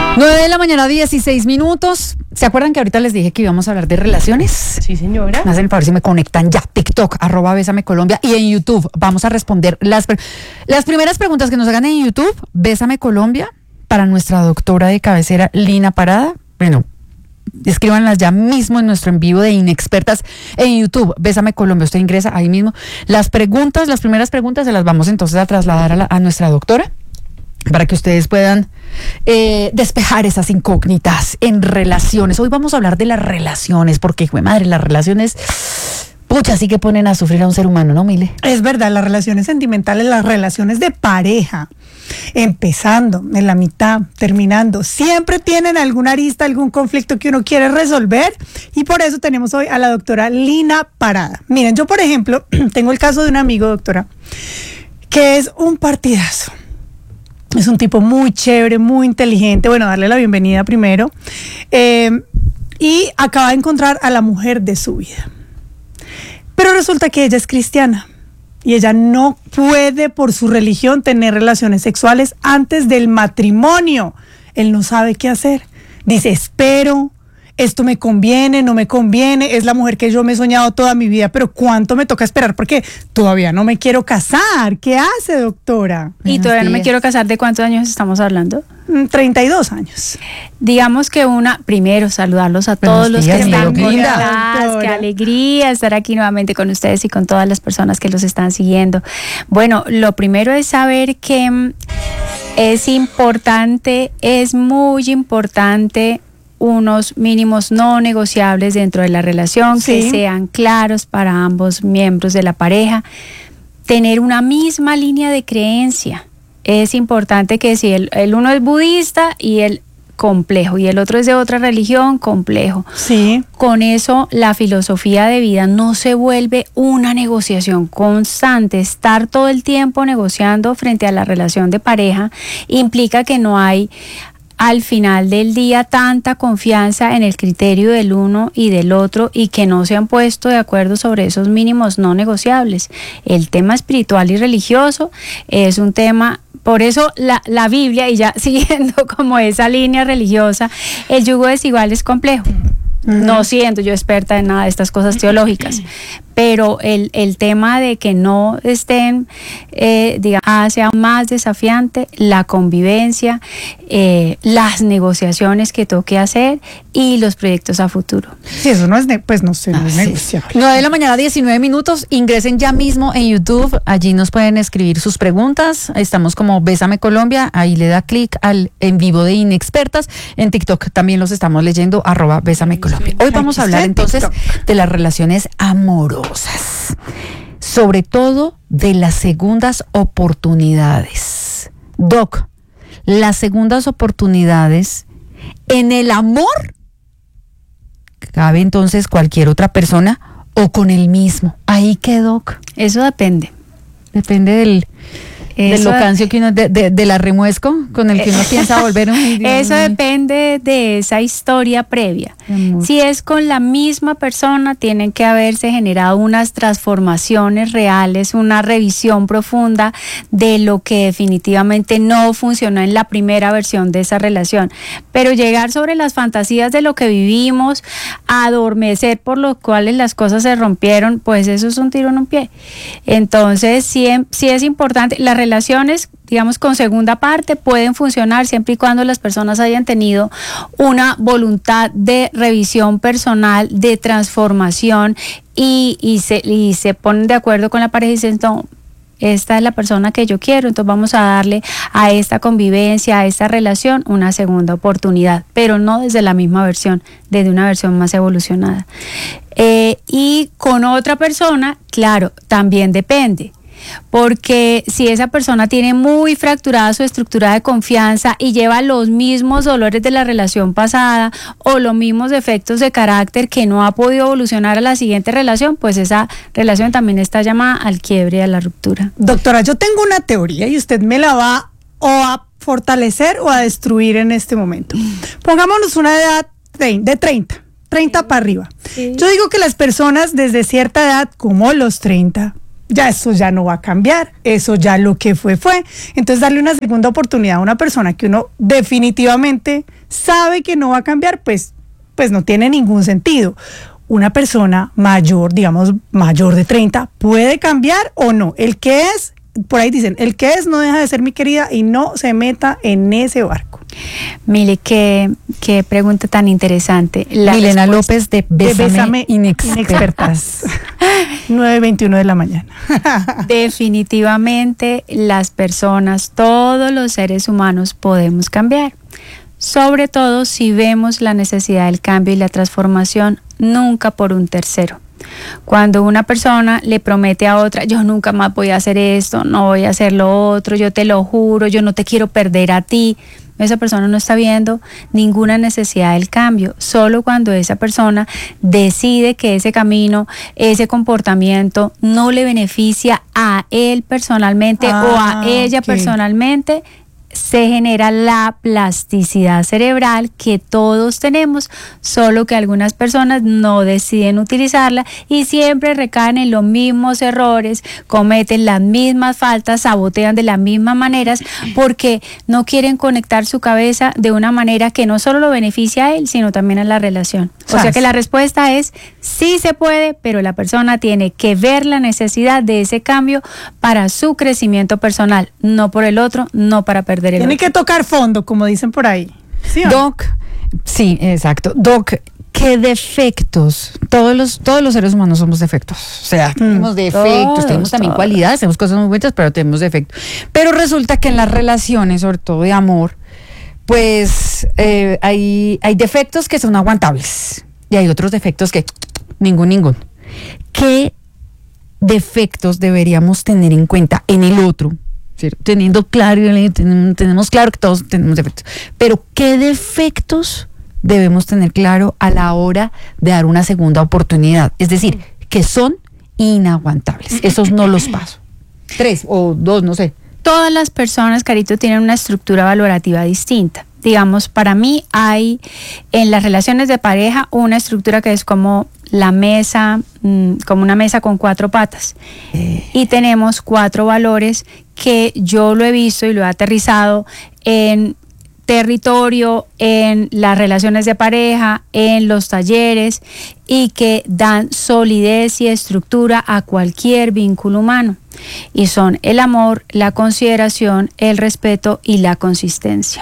9 de la mañana, 16 minutos. ¿Se acuerdan que ahorita les dije que íbamos a hablar de relaciones? Sí, señora. Me hacen el favor si me conectan ya. TikTok, @Bésame Colombia, y en YouTube vamos a responder las primeras preguntas que nos hagan en YouTube. Bésame Colombia, para nuestra doctora de cabecera, Lina Parada. Bueno, escríbanlas ya mismo en nuestro en vivo de Inexpertas en YouTube. Bésame Colombia, usted ingresa ahí mismo. Las primeras preguntas se las vamos entonces a trasladar a nuestra doctora, para que ustedes puedan despejar esas incógnitas en relaciones. Hoy vamos a hablar de las relaciones, porque, hijo de madre, las relaciones, pucha, sí que ponen a sufrir a un ser humano, ¿no, Mile? Es verdad, las relaciones sentimentales, las relaciones de pareja, empezando, en la mitad, terminando, siempre tienen alguna arista, algún conflicto que uno quiere resolver, y por eso tenemos hoy a la doctora Lina Parada. Miren, yo, por ejemplo, tengo el caso de un amigo, doctora, que es un partidazo. Es un tipo muy chévere, muy inteligente. Bueno, darle la bienvenida primero. Y acaba de encontrar a la mujer de su vida. Pero resulta que ella es cristiana. Y ella no puede, por su religión, tener relaciones sexuales antes del matrimonio. Él no sabe qué hacer. Dice, espero, esto me conviene, no me conviene, es la mujer que yo me he soñado toda mi vida, pero ¿cuánto me toca esperar? Porque todavía no me quiero casar. ¿Qué hace, doctora? Y todavía no me quiero casar. ¿De cuántos años estamos hablando? 32 años. Digamos que primero saludarlos a todos los que están conectados. Qué alegría estar aquí nuevamente con ustedes y con todas las personas que los están siguiendo. Bueno, lo primero es saber que es muy importante unos mínimos no negociables dentro de la relación, sí, que sean claros para ambos miembros de la pareja, tener una misma línea de creencia. Es importante que si el uno es budista y el complejo y el otro es de otra religión, complejo. Sí. Con eso la filosofía de vida no se vuelve una negociación constante. Estar todo el tiempo negociando frente a la relación de pareja implica que no hay al final del día tanta confianza en el criterio del uno y del otro, y que no se han puesto de acuerdo sobre esos mínimos no negociables. El tema espiritual y religioso es un tema, por eso la Biblia, y ya siguiendo como esa línea religiosa, el yugo desigual es complejo. No siendo yo experta en nada de estas cosas teológicas, pero el tema de que no estén, hace aún más desafiante la convivencia, las negociaciones que toque hacer y los proyectos a futuro. Sí, eso no es, no es negociable. 9 de la mañana, 19 minutos. Ingresen ya mismo en YouTube. Allí nos pueden escribir sus preguntas. Estamos como Bésame Colombia. Ahí le da clic al en vivo de Inexpertas. En TikTok también los estamos leyendo, @Bésame Colombia. Hoy vamos a hablar entonces de las relaciones amorosas, sobre todo de las segundas oportunidades. Doc, las segundas oportunidades en el amor, ¿cabe entonces cualquier otra persona o con el mismo? Ahí qué, Doc. Eso depende. Depende del locancio que uno, del arremuesco con el que uno piensa volver Eso depende de esa historia previa. Si es con la misma persona, tienen que haberse generado unas transformaciones reales, una revisión profunda de lo que definitivamente no funcionó en la primera versión de esa relación. Pero llegar sobre las fantasías de lo que vivimos, adormecer por lo cuales las cosas se rompieron, pues eso es un tiro en un pie. Entonces, sí es importante. Las relaciones, digamos, con segunda parte pueden funcionar siempre y cuando las personas hayan tenido una voluntad de revisión personal, de transformación, y se ponen de acuerdo con la pareja y dicen, no, esta es la persona que yo quiero, entonces vamos a darle a esta convivencia, a esta relación, una segunda oportunidad, pero no desde la misma versión, desde una versión más evolucionada. Y con otra persona, claro, también depende. Porque si esa persona tiene muy fracturada su estructura de confianza y lleva los mismos dolores de la relación pasada o los mismos defectos de carácter que no ha podido evolucionar a la siguiente relación, pues esa relación también está llamada al quiebre y a la ruptura. Doctora, yo tengo una teoría y usted me la va o a fortalecer o a destruir en este momento. Pongámonos una edad de 30 para arriba. Sí. Yo digo que las personas desde cierta edad, como los 30, ya eso ya no va a cambiar, eso ya lo que fue. Entonces darle una segunda oportunidad a una persona que uno definitivamente sabe que no va a cambiar, pues no tiene ningún sentido. Una persona mayor, digamos mayor de 30, ¿puede cambiar o no? El que es, por ahí dicen, el que es no deja de ser, mi querida, y no se meta en ese barco. Mire, qué pregunta tan interesante. Milena López de Bésame Inexpertas. 9:21 de la mañana. Definitivamente las personas, todos los seres humanos podemos cambiar. Sobre todo si vemos la necesidad del cambio y la transformación, nunca por un tercero. Cuando una persona le promete a otra, yo nunca más voy a hacer esto, no voy a hacer lo otro, yo te lo juro, yo no te quiero perder a ti, esa persona no está viendo ninguna necesidad del cambio. Solo cuando esa persona decide que ese camino, ese comportamiento no le beneficia a él personalmente o a ella personalmente, se genera la plasticidad cerebral que todos tenemos, solo que algunas personas no deciden utilizarla y siempre recaen en los mismos errores, cometen las mismas faltas, sabotean de las mismas maneras porque no quieren conectar su cabeza de una manera que no solo lo beneficia a él, sino también a la relación. O sea que la respuesta es sí se puede, pero la persona tiene que ver la necesidad de ese cambio para su crecimiento personal, no por el otro, no para perder el Tiene otro. que tocar fondo, como dicen por ahí. ¿Sí o no? Doc, sí, exacto. Doc, ¿qué defectos? Todos los seres humanos somos defectos. O sea, tenemos defectos, tenemos también cualidades, tenemos cosas muy buenas, pero tenemos defectos. Pero resulta que en las relaciones, sobre todo de amor, pues hay defectos que son aguantables y hay otros defectos que ninguno. ¿Qué defectos deberíamos tener en cuenta en el otro? ¿Cierto? Tenemos claro que todos tenemos defectos, pero ¿qué defectos debemos tener claro a la hora de dar una segunda oportunidad? Es decir, que son inaguantables. Esos no los paso. 3 o 2, no sé. Todas las personas, Carito, tienen una estructura valorativa distinta. Digamos, para mí hay en las relaciones de pareja una estructura que es como la mesa, como una mesa con 4 patas. Y tenemos 4 valores que yo lo he visto y lo he aterrizado en territorio, en las relaciones de pareja, en los talleres y que dan solidez y estructura a cualquier vínculo humano. Y son el amor, la consideración, el respeto y la consistencia.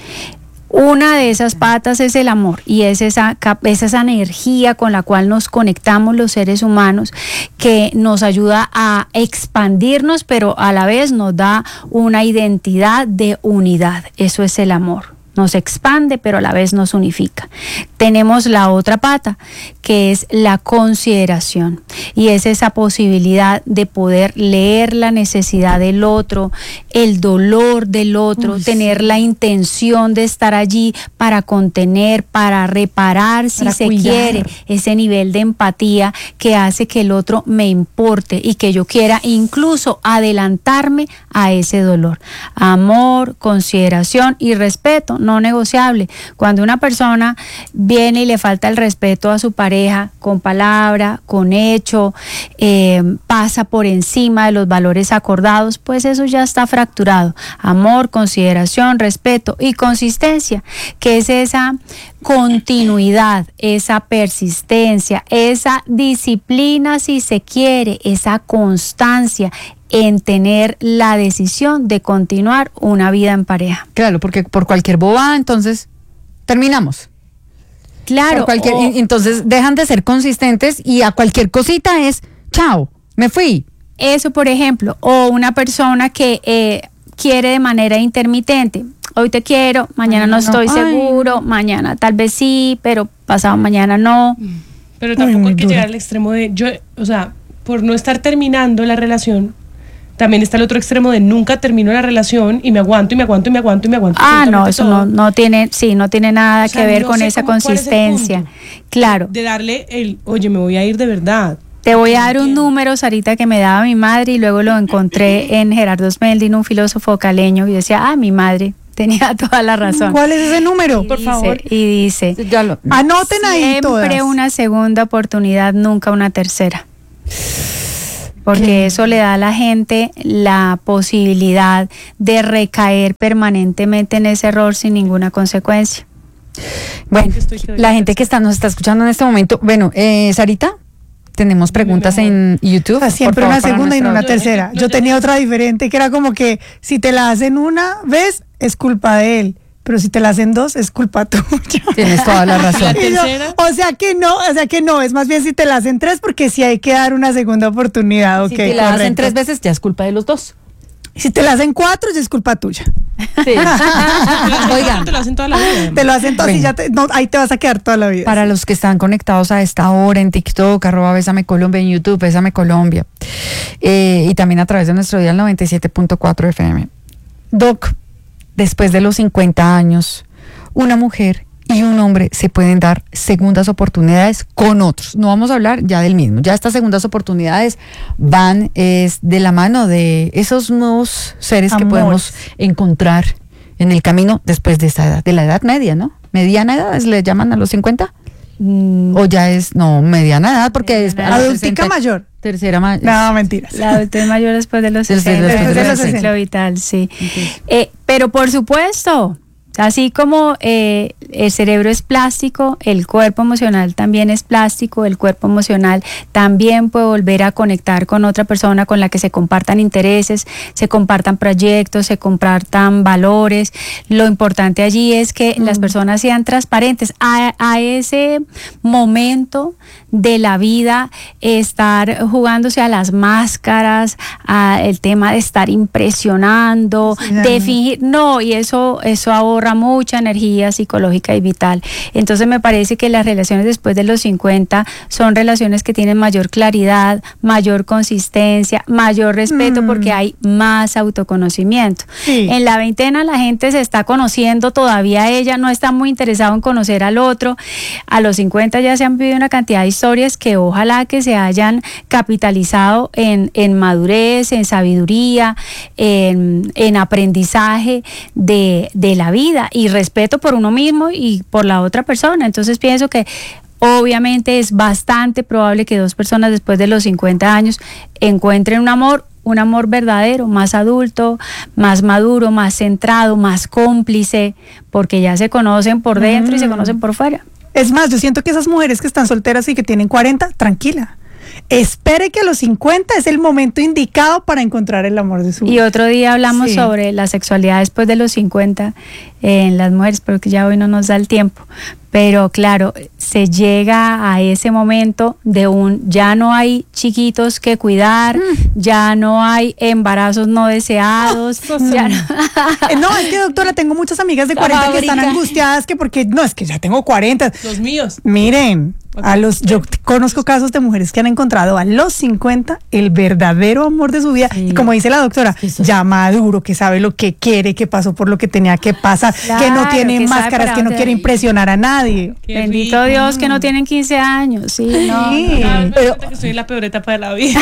Una de esas patas es el amor y es esa energía con la cual nos conectamos los seres humanos que nos ayuda a expandirnos, pero a la vez nos da una identidad de unidad. Eso es el amor. Nos expande, pero a la vez nos unifica. Tenemos la otra pata, que es la consideración, y es esa posibilidad de poder leer la necesidad del otro, el dolor del otro, tener la intención de estar allí para contener, para reparar, si se quiere, ese nivel de empatía que hace que el otro me importe y que yo quiera incluso adelantarme a ese dolor. Amor, consideración y respeto, no negociable. Cuando una persona viene y le falta el respeto a su pareja con palabra, con hecho, pasa por encima de los valores acordados, pues eso ya está fracturado. Amor, consideración, respeto y consistencia, que es esa continuidad, esa persistencia, esa disciplina si se quiere, esa constancia en tener la decisión de continuar una vida en pareja. Claro, porque por cualquier bobada, entonces, terminamos. Claro. Entonces, dejan de ser consistentes y a cualquier cosita es, chao, me fui. Eso, por ejemplo, o una persona que quiere de manera intermitente. Hoy te quiero, mañana no estoy seguro, mañana tal vez sí, pero pasado mañana no. Pero tampoco hay que llegar al extremo de, por no estar terminando la relación, también está el otro extremo de nunca termino la relación y me aguanto. No, eso no tiene nada que ver con esa consistencia. Claro. De darle oye, me voy a ir de verdad. Te voy a dar un número, Sarita, que me daba mi madre y luego lo encontré en Gerardo Smeldin, un filósofo caleño, y decía, mi madre tenía toda la razón. ¿Cuál es ese número, por favor? Y dice, anoten ahí todas. Siempre una segunda oportunidad, nunca una tercera. porque eso le da a la gente la posibilidad de recaer permanentemente en ese error sin ninguna consecuencia. Bueno, la gente que nos está escuchando en este momento, bueno, Sarita, tenemos preguntas en YouTube. Siempre por favor, una segunda y no una tercera. Yo tenía otra diferente que era como que si te la hacen una vez es culpa de él, pero si te la hacen dos es culpa tuya. Tienes toda la razón. O sea que no, es más bien si te la hacen tres, porque sí hay que dar una segunda oportunidad. Si te la hacen tres veces ya es culpa de los dos. Si te la hacen cuatro ya es culpa tuya. Sí. Oigan, te lo hacen toda la vida. Te lo hacen todo, bueno, ahí te vas a quedar toda la vida. Para los que están conectados a esta hora en TikTok, @Bésame Colombia, en YouTube, Bésame Colombia, y también a través de nuestro dial 97.4 FM. Doc, después de los 50 años, una mujer y un hombre se pueden dar segundas oportunidades con otros. No vamos a hablar ya del mismo. Ya estas segundas oportunidades van de la mano de esos nuevos seres que podemos encontrar en el camino después de esta edad, de la edad media, ¿no? ¿Mediana edad le llaman a los 50? O ya es, no, mediana edad, porque es adultica mayor. Tercera mayor. No, mentiras. La adultez mayor después de los 60, después de los ciclo vital, sí. Pero por supuesto, así como el cerebro es plástico, el cuerpo emocional también es plástico, el cuerpo emocional también puede volver a conectar con otra persona con la que se compartan intereses, se compartan proyectos, se compartan valores. Lo importante allí es que las personas sean transparentes a ese momento de la vida, estar jugándose a las máscaras, a el tema de estar impresionando, de fingir, no, y eso ahorra mucha energía psicológica y vital. Entonces me parece que las relaciones después de los 50 son relaciones que tienen mayor claridad, mayor consistencia, mayor respeto, porque hay más autoconocimiento. Sí. En la veintena la gente se está conociendo, todavía ella no está muy interesada en conocer al otro. A los 50 ya se han vivido una cantidad de historias que ojalá que se hayan capitalizado en madurez, en sabiduría, en aprendizaje de la vida y respeto por uno mismo y por la otra persona. Entonces pienso que obviamente es bastante probable que dos personas después de los 50 años encuentren un amor verdadero, más adulto, más maduro, más centrado, más cómplice, porque ya se conocen por dentro y se conocen por fuera. Es más, yo siento que esas mujeres que están solteras y que tienen 40, tranquila. Espere que a los 50 es el momento indicado para encontrar el amor de su vida. Y otro día hablamos sobre la sexualidad después de los 50 en las mujeres, pero que ya hoy no nos da el tiempo. Pero claro, se llega a ese momento de ya no hay chiquitos que cuidar, ya no hay embarazos no deseados. No, es que doctora, tengo muchas amigas de 40 que están angustiadas es que ya tengo 40. Los míos. Miren, yo conozco casos de mujeres que han encontrado a los 50 el verdadero amor de su vida. Sí. Y como dice la doctora, ya maduro, que sabe lo que quiere, que pasó por lo que tenía que pasar, que no tiene máscaras, que no quiere impresionar a nadie. Bendito Dios que no tienen 15 años. Sí, no. Pero que soy la peor etapa de la vida.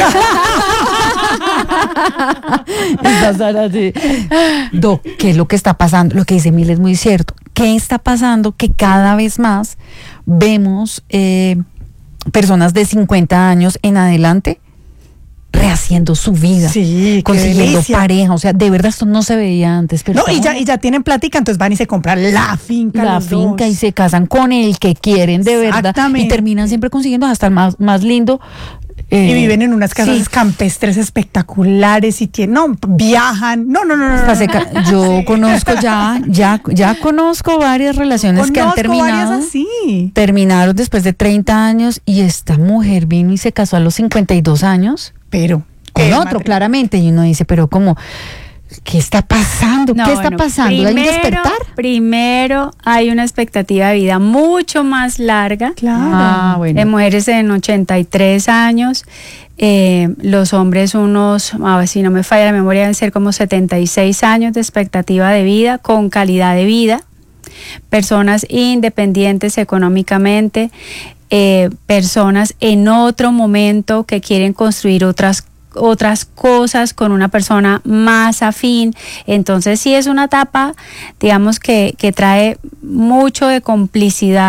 Doc, ¿qué es lo que está pasando? Lo que dice Mil es muy cierto. ¿Qué está pasando? Que cada vez más vemos personas de 50 años en adelante rehaciendo su vida, consiguiendo pareja, o sea, de verdad esto no se veía antes. Pero no, y ya tienen plática, entonces van y se compran la finca y se casan con el que quieren de verdad y terminan siempre consiguiendo hasta el más lindo. Y viven en unas casas campestres espectaculares y viajan. No. Yo conozco ya conozco varias relaciones que han terminado. Terminaron después de 30 años y esta mujer vino y se casó a los 52 años. Pero con otro, claramente. Y uno dice, pero ¿cómo? ¿Qué está pasando? ¿Qué está pasando? ¿Hay un despertar? Primero hay una expectativa de vida mucho más larga. Claro. En mujeres en 83 años, los hombres a ver si no me falla la memoria, deben ser como 76 años de expectativa de vida, con calidad de vida. Personas independientes económicamente, personas en otro momento que quieren construir otras cosas con una persona más afín. Entonces sí es una etapa, digamos, que trae mucho de complicidad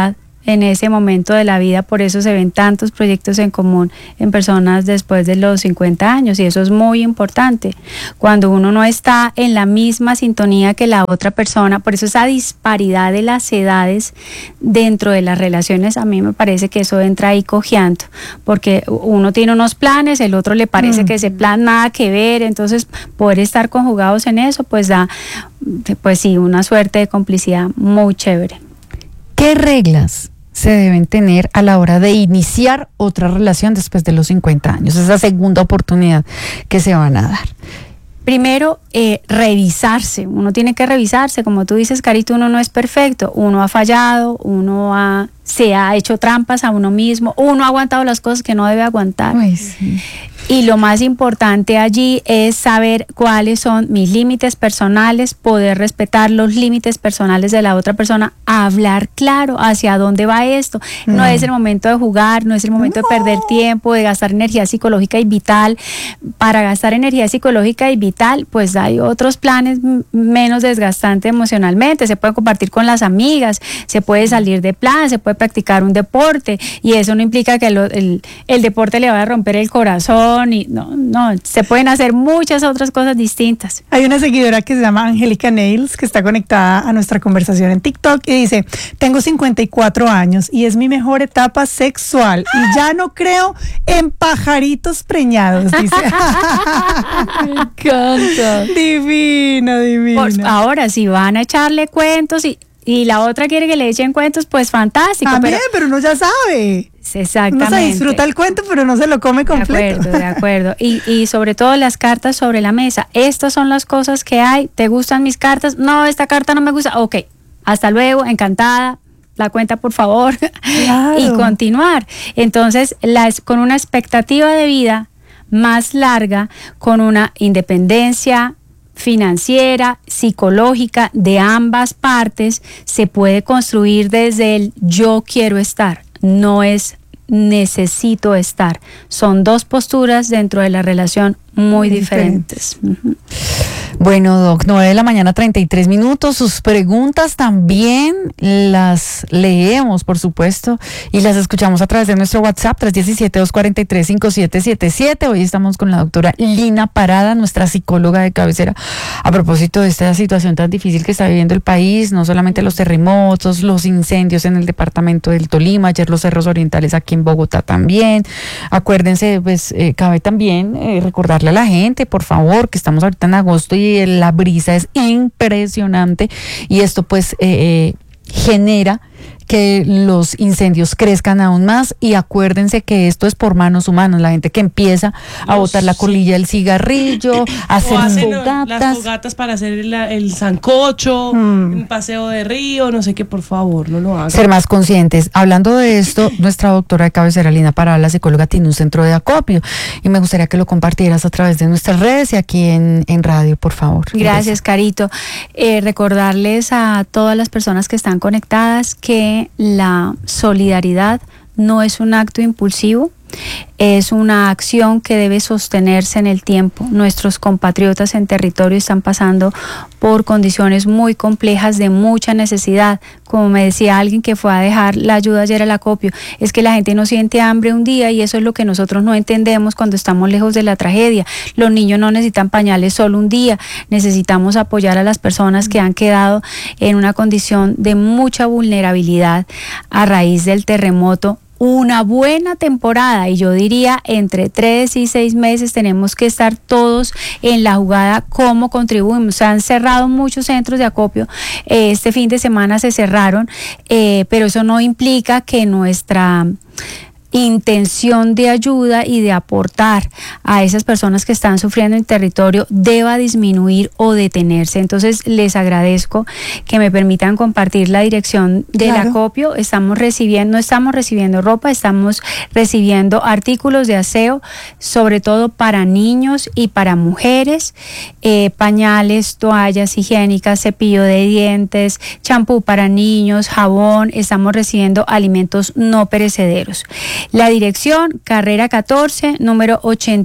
en ese momento de la vida, por eso se ven tantos proyectos en común en personas después de los 50 años, y eso es muy importante. Cuando uno no está en la misma sintonía que la otra persona, por eso esa disparidad de las edades dentro de las relaciones, a mí me parece que eso entra ahí cojeando, porque uno tiene unos planes, el otro le parece que ese plan nada que ver, entonces poder estar conjugados en eso, pues da, pues sí, una suerte de complicidad muy chévere. ¿Qué reglas se deben tener a la hora de iniciar otra relación después de los 50 años? Esa segunda oportunidad que se van a dar. Primero, revisarse. Uno tiene que revisarse. Como tú dices, Carito, uno no es perfecto. Uno ha fallado, se ha hecho trampas a uno mismo, uno ha aguantado las cosas que no debe aguantar. Uy, sí. Y lo más importante allí es saber cuáles son mis límites personales, poder respetar los límites personales de la otra persona, hablar claro hacia dónde va esto. No es el momento de jugar, no es el momento de perder tiempo, de gastar energía psicológica y vital. Para gastar energía psicológica y vital, pues hay otros planes menos desgastantes emocionalmente. Se puede compartir con las amigas, se puede salir de plan, se puede practicar un deporte, y eso no implica que el deporte le vaya a romper el corazón. Y no, se pueden hacer muchas otras cosas distintas. Hay una seguidora que se llama Angélica Nails, que está conectada a nuestra conversación en TikTok, y dice: tengo 54 años y es mi mejor etapa sexual y ya no creo en pajaritos preñados, dice. Me encanta. Divino. Ahora, si van a echarle cuentos y la otra quiere que le echen cuentos, pues fantástico. También, pero uno ya sabe. Exactamente. Uno se disfruta el cuento, pero no se lo come completo. De acuerdo. Y sobre todo las cartas sobre la mesa. Estas son las cosas que hay. ¿Te gustan mis cartas? No, esta carta no me gusta. Ok, hasta luego, encantada. La cuenta, por favor. Claro. Y continuar. Entonces, con una expectativa de vida más larga, con una independencia financiera, psicológica de ambas partes, se puede construir desde el yo quiero estar, no es necesito estar. Son dos posturas dentro de la relación muy diferentes. Bueno, Doc, 9:33 a.m. Sus preguntas también las leemos, por supuesto, y las escuchamos a través de nuestro WhatsApp 317-243-5777. Hoy estamos con la doctora Lina Parada, nuestra psicóloga de cabecera, a propósito de esta situación tan difícil que está viviendo el país, no solamente los terremotos, los incendios en el departamento del Tolima, ayer los cerros orientales aquí en Bogotá también. Acuérdense, pues cabe también recordarle a la gente, por favor, que estamos ahorita en agosto y la brisa es impresionante, y esto pues genera que los incendios crezcan aún más. Y acuérdense que esto es por manos humanas, la gente que empieza a botar la colilla del cigarrillo, a hacer fogatas. Las fogatas para hacer el sancocho, un paseo de río, no sé qué, por favor, no lo hagan. Ser más conscientes. Hablando de esto, nuestra doctora de cabecera, Lina Parada, la psicóloga, tiene un centro de acopio, y me gustaría que lo compartieras a través de nuestras redes y aquí en radio, por favor. Gracias, Carito. Recordarles a todas las personas que están conectadas que la solidaridad no es un acto impulsivo, es una acción que debe sostenerse en el tiempo. Nuestros compatriotas en territorio están pasando por condiciones muy complejas de mucha necesidad. Como me decía alguien que fue a dejar la ayuda ayer al acopio, es que la gente no siente hambre un día, y eso es lo que nosotros no entendemos cuando estamos lejos de la tragedia. Los niños no necesitan pañales solo un día, necesitamos apoyar a las personas que han quedado en una condición de mucha vulnerabilidad a raíz del terremoto. Una buena temporada, y yo diría entre 3 y 6 meses tenemos que estar todos en la jugada. ¿Cómo contribuimos? Se han cerrado muchos centros de acopio, este fin de semana se cerraron, pero eso no implica que nuestra intención de ayuda y de aportar a esas personas que están sufriendo en territorio deba disminuir o detenerse. Entonces les agradezco que me permitan compartir la dirección del acopio. No estamos recibiendo ropa, estamos recibiendo artículos de aseo, sobre todo para niños y para mujeres, pañales, toallas higiénicas, cepillo de dientes, champú para niños, jabón. Estamos recibiendo alimentos no perecederos. La dirección, Carrera 14, número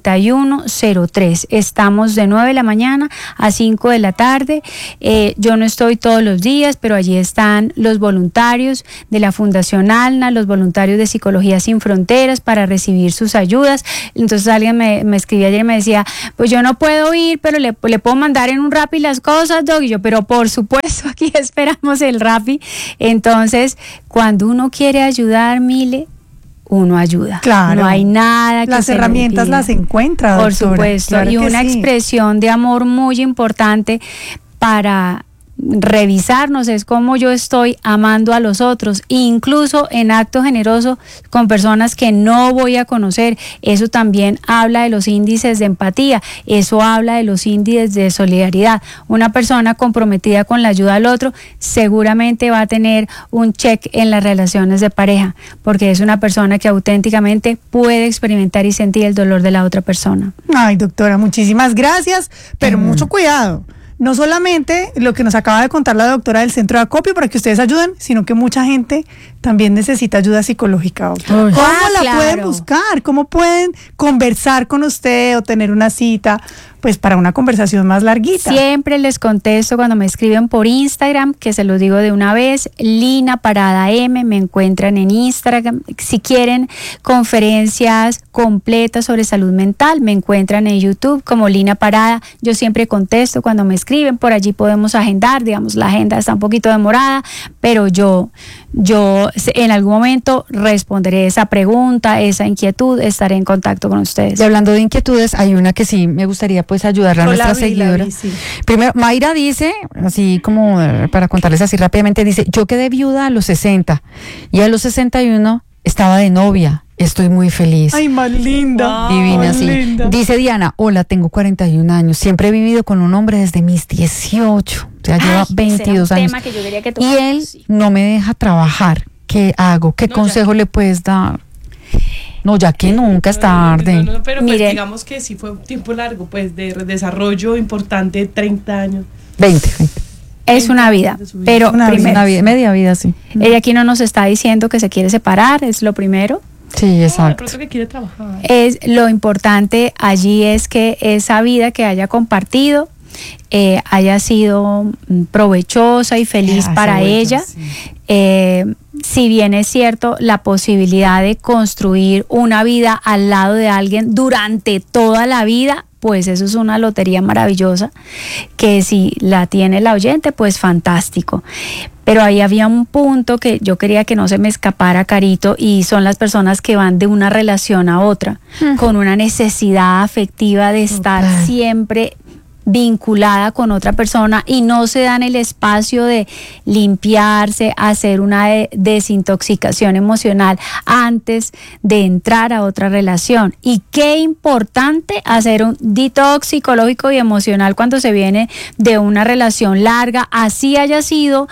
8103. Estamos de 9 de la mañana a 5 de la tarde. Yo no estoy todos los días, pero allí están los voluntarios de la Fundación ALNA, los voluntarios de Psicología Sin Fronteras para recibir sus ayudas. Entonces alguien me escribía ayer y me decía, pues yo no puedo ir, pero le puedo mandar en un Rappi las cosas, Doc. Y yo, pero por supuesto, aquí esperamos el Rappi. Entonces, cuando uno quiere ayudar, Mile, uno ayuda. Claro. No hay nada que las se herramientas le impida. las encuentra, doctora. Por supuesto. Claro y que una sí. expresión de amor muy importante para revisarnos es cómo yo estoy amando a los otros, incluso en acto generoso con personas que no voy a conocer. Eso también habla de los índices de empatía, eso habla de los índices de solidaridad. Una persona comprometida con la ayuda al otro seguramente va a tener un check en las relaciones de pareja, porque es una persona que auténticamente puede experimentar y sentir el dolor de la otra persona. Ay, doctora, muchísimas gracias, pero mucho cuidado. No solamente lo que nos acaba de contar la doctora del centro de acopio para que ustedes ayuden, sino que mucha gente también necesita ayuda psicológica, doctora. Uy. ¿Cómo la Claro. pueden buscar? ¿Cómo pueden conversar con usted o tener una cita, pues para una conversación más larguita? Siempre les contesto cuando me escriben por Instagram, que se los digo de una vez, Lina Parada M, me encuentran en Instagram. Si quieren conferencias completas sobre salud mental, me encuentran en YouTube como Lina Parada. Yo siempre contesto cuando me escriben, por allí podemos agendar, digamos, la agenda está un poquito demorada, pero yo en algún momento responderé esa pregunta, esa inquietud, estaré en contacto con ustedes. Y hablando de inquietudes, hay una que sí me gustaría pues ayudarla a Yo la nuestra vi, seguidora. sí. Primero, Mayra dice, así como para contarles así rápidamente, dice, yo quedé viuda a los 60 y a los 61 estaba de novia. Estoy muy feliz. Ay, más linda. Divina, más sí. linda. Dice Diana, hola, tengo 41 años. Siempre he vivido con un hombre desde mis 18. O sea, lleva 22 años. Que yo quería que Y él no me deja trabajar. ¿Qué hago? ¿Qué No, consejo le puedes dar? No, ya que nunca es tarde. No, pero pues Miren. digamos que sí fue un tiempo largo, pues de desarrollo importante, 30 años. 20. Es una vida, pero Una vida. primero, Una vida, media vida, sí. ella aquí no nos está diciendo que se quiere separar, es lo primero. Sí, No, de exacto. pronto que quiere trabajar. Es lo importante allí es que esa vida que haya compartido haya sido provechosa y feliz Hace para vueltas, ella. sí. Si bien es cierto, la posibilidad de construir una vida al lado de alguien durante toda la vida, pues eso es una lotería maravillosa, que si la tiene la oyente, pues fantástico. Pero ahí había un punto que yo quería que no se me escapara, Carito, y son las personas que van de una relación a otra, con una necesidad afectiva de estar Total. siempre vinculada con otra persona y no se dan el espacio de limpiarse, hacer una desintoxicación emocional antes de entrar a otra relación. Y qué importante hacer un detox psicológico y emocional cuando se viene de una relación larga, así haya sido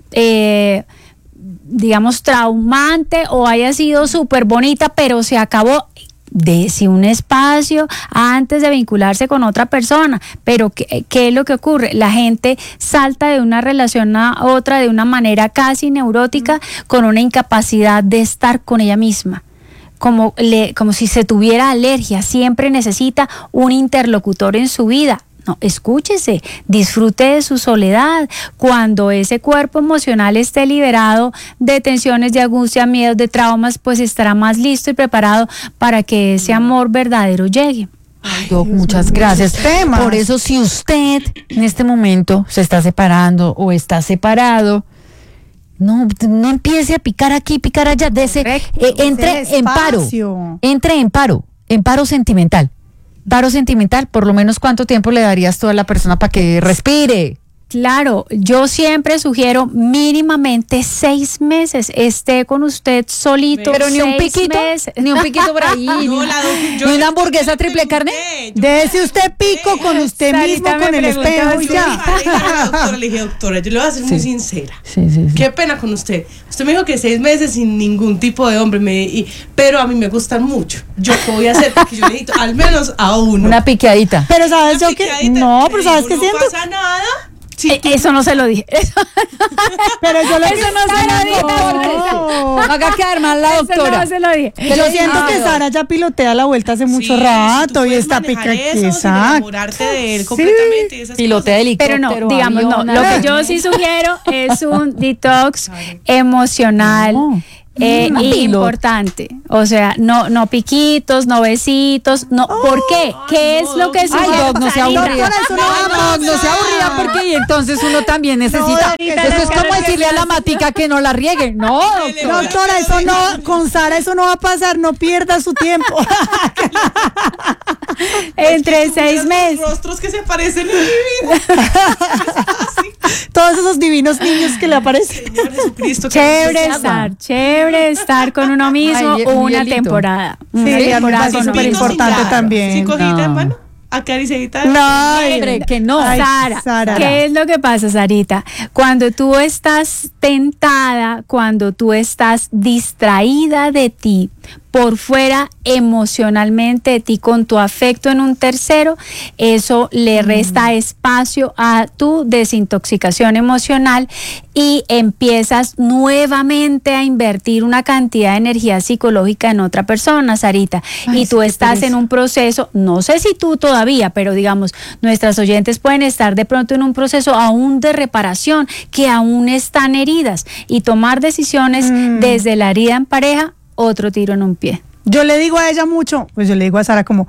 digamos traumante o haya sido súper bonita, pero se acabó. Dese un espacio antes de vincularse con otra persona. Pero ¿qué es lo que ocurre? La gente salta de una relación a otra de una manera casi neurótica, con una incapacidad de estar con ella misma. Como si se tuviera alergia, siempre necesita un interlocutor en su vida. No, escúchese, disfrute de su soledad. Cuando ese cuerpo emocional esté liberado de tensiones, de angustia, miedos, de traumas, pues estará más listo y preparado para que ese amor verdadero llegue. Doc, muchas gracias. temas. Por eso, si usted en este momento se está separando o está separado, no empiece a picar aquí, picar allá, entre Ese en paro, espacio. entre en paro sentimental. Paro sentimental, por lo menos ¿cuánto tiempo le darías tú a la persona para que respire? Claro, yo siempre sugiero mínimamente 6 meses. Esté con usted solito. Pero ni un 6 piquito, meses. ni un piquito por ahí, No, ni yo una le hamburguesa triple carne. pregunté, yo Dese usted pico con usted Sarita mismo, me con el preguntó, espejo y yo ya. le dije, doctora, yo le voy a ser muy sincera. Sí. Qué pena con usted. Usted me dijo que 6 meses sin ningún tipo de hombre, pero a mí me gustan mucho. ¿Yo qué voy a hacer? Porque yo necesito al menos a uno. Una piqueadita. Pero sabes Una yo que picadita, no, le pero sabes digo, que siento No pasa nada. Sí, eso no se lo dije. Pero yo lo Eso no se lo dije. No haga quedar mal la doctora. Eso no se lo dije. Yo siento que Sara ya pilotea la vuelta hace mucho rato y está pica. enamorarte de él completamente. Y esas Pilotea helicóptero. Pero no, digamos, no. avión, Lo nada. que yo sí sugiero es un detox emocional. No. Importante, o sea, no piquitos, no besitos, no. ¿Por qué? ¿Qué es lo que Ay, sugiere? Doc, no sea Sarita? aburrida. Doctora, eso no, No sea aburrida porque y entonces uno también necesita. Sarita, Eso es no, como decirle a la matica que no la riegue. No, doctora. Doctora, eso no, con Sara eso no va a pasar, no pierda su tiempo. Entre 6 meses. Los rostros que se parecen en mi vida. Todos esos divinos niños que le aparecen. Señor Jesucristo. Chévere estar con uno mismo Ay, una Miguelito. temporada. Sí, Una a mí me temporada parece con uno súper mismo. importante también. Sin cojita No. en mano, acariciadita. No, Hombre, que no. Ay, Sara, ¿qué es lo que pasa, Sarita? Cuando tú estás tentada, cuando tú estás distraída de ti, por fuera emocionalmente de ti, con tu afecto en un tercero, eso le resta espacio a tu desintoxicación emocional y empiezas nuevamente a invertir una cantidad de energía psicológica en otra persona, Sarita. Ay, y tú sí, qué estás pereza. en un proceso, no sé si tú todavía, pero digamos, nuestras oyentes pueden estar de pronto en un proceso aún de reparación, que aún están heridas, y tomar decisiones desde la herida en pareja, otro tiro en un pie. Yo le digo a ella mucho, pues yo le digo a Sara como,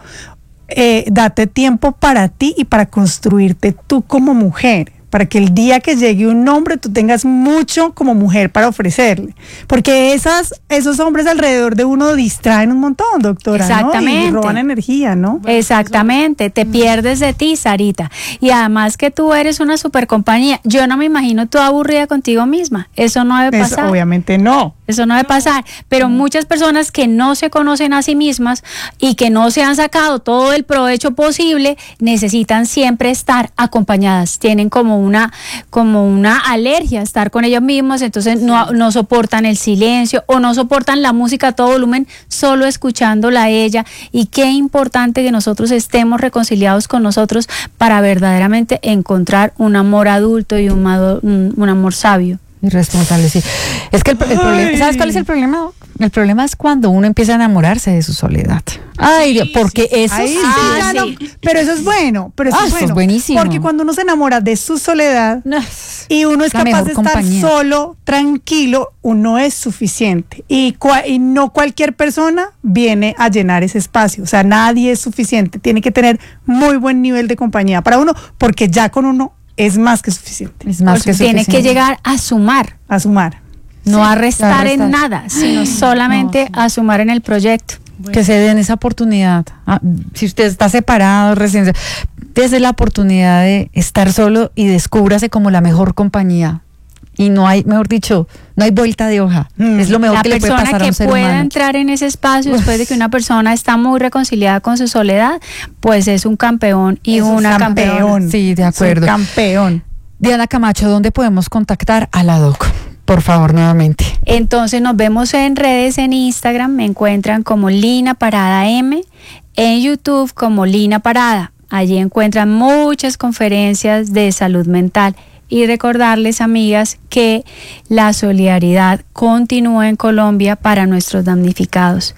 date tiempo para ti y para construirte tú como mujer, para que el día que llegue un hombre tú tengas mucho como mujer para ofrecerle, porque esos hombres alrededor de uno distraen un montón, doctora, ¿no? Exactamente. Y roban energía, ¿no? Exactamente, te pierdes de ti, Sarita. Y además que tú eres una super compañía. Yo no me imagino tú aburrida contigo misma. Eso no debe Pues, pasar. obviamente no. Eso no debe pasar, pero muchas personas que no se conocen a sí mismas y que no se han sacado todo el provecho posible, necesitan siempre estar acompañadas, tienen como una alergia a estar con ellos mismos, entonces no soportan el silencio o no soportan la música a todo volumen, solo escuchándola a ella. Y qué importante que nosotros estemos reconciliados con nosotros para verdaderamente encontrar un amor adulto y un amor sabio. Irresponsable, sí. Es que el problema, ¿sabes cuál es el problema, Doc? El problema es cuando uno empieza a enamorarse de su soledad. Ay, Dios, porque eso Ahí sí. sí, ya no, pero eso es bueno, eso es buenísimo. Porque cuando uno se enamora de su soledad No, y uno es la capaz mejor de estar compañía. solo, tranquilo, uno es suficiente. Y no cualquier persona viene a llenar ese espacio. O sea, nadie es suficiente. Tiene que tener muy buen nivel de compañía para uno, porque ya con uno es más que suficiente. Es más que Tiene que suficiente. llegar a sumar. A sumar. No Sí, a restar a en restar. nada, sino solamente a sumar en el proyecto. Que se den esa oportunidad. Ah, si usted está separado, recién, dése la oportunidad de estar solo y descúbrase como la mejor compañía. Y no hay, mejor dicho, no hay vuelta de hoja. Es lo mejor La que le puede persona pasar a que un ser pueda humano. entrar en ese espacio después de que una persona está muy reconciliada con su soledad, pues es un campeón y Eso es una campeona. campeón. Sí, de Es un acuerdo. campeón. Diana Camacho, ¿dónde podemos contactar a la doc? Por favor, nuevamente. Entonces nos vemos en redes, en Instagram, me encuentran como Lina Parada M, en YouTube como Lina Parada. Allí encuentran muchas conferencias de salud mental. Y recordarles, amigas, que la solidaridad continúa en Colombia para nuestros damnificados.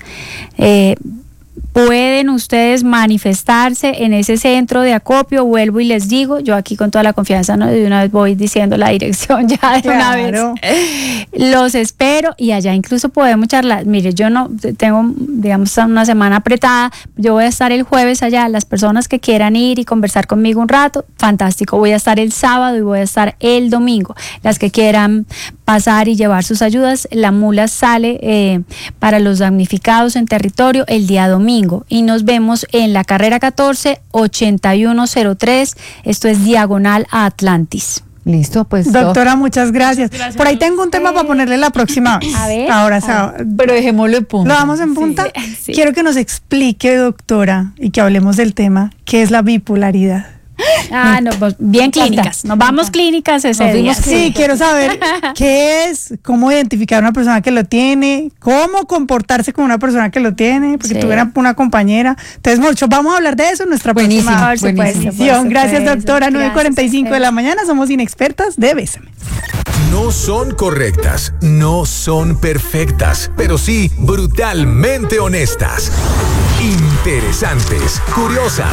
Pueden ustedes manifestarse en ese centro de acopio, vuelvo y les digo, yo aquí con toda la confianza, ¿no? De una vez voy diciendo la dirección ya de una Claro. vez. Los espero y allá incluso podemos charlar. Mire, yo no tengo, digamos, una semana apretada, yo voy a estar el jueves allá, las personas que quieran ir y conversar conmigo un rato, fantástico, voy a estar el sábado y voy a estar el domingo. Las que quieran pasar y llevar sus ayudas, la mula sale para los damnificados en territorio el día domingo y nos vemos en la carrera 14 8103, esto es diagonal a Atlantis. Listo, pues. Doctora, muchas gracias. Gracias Por ahí a tengo un tema para ponerle la próxima vez. A ver. Ahora, Pero dejémoslo en punto. ¿lo damos en punta? Sí. Quiero que nos explique, doctora, y que hablemos del tema, ¿qué es la bipolaridad? No, pues bien clínicas. Nos vamos clínicas ese día. Sí, quiero saber qué es, cómo identificar a una persona que lo tiene, cómo comportarse con una persona que lo tiene, porque tuve una compañera. Entonces, mucho, vamos a hablar de eso en nuestra próxima edición. Gracias, doctora. 9:45 de la mañana. Somos Inexpertas de Bésame. No son correctas, no son perfectas, pero sí brutalmente honestas. Interesantes, curiosas